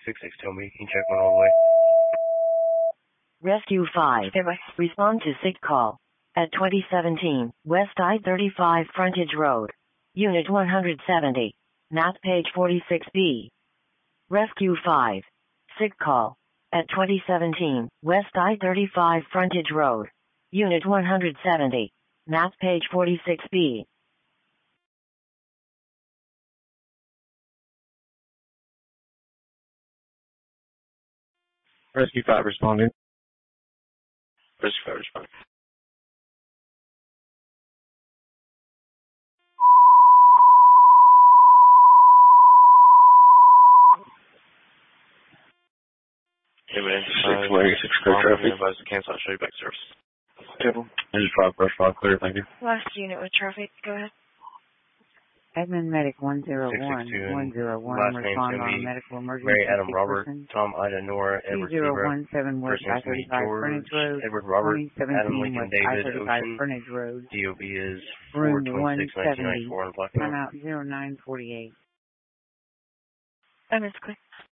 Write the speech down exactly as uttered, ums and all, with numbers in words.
six six, tell me. Can you check one all the way? Rescue five. Okay, bye. Respond to sick call. At twenty seventeen, West I thirty-five Frontage Road. Unit one hundred seventy. N A T page forty-six B. Rescue five. Sick call. At twenty seventeen, West I thirty-five Frontage Road. Unit one hundred seventy. N A T page forty-six B. Rescue five responding. Rescue five responding. Hey man, six Larry, six clear traffic. Advise to cancel, I'll show you back service. Table. This is five, brush five, clear, thank you. Last unit with traffic, go ahead. Admin Medic one zero one, one zero one, respond on a medical emergency. Mary Adam Robert, person. Tom Ida Nora, Edward zero one seven West I thirty-five Frontage Road, Edward Robert, Adam twenty Lincoln seventeen West I David thirty-five Ocean, Frontage Road, D O B is four room twenty-six, nineteen ninety-four on Black Time out zero nine forty-eight. I'm it's clear.